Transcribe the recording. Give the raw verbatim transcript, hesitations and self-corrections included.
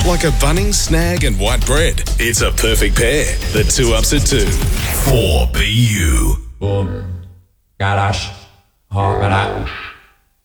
Like a Bunnings, Snag and white bread. It's a perfect pair. The two ups at two. four B U. Boom. Garage. Ha,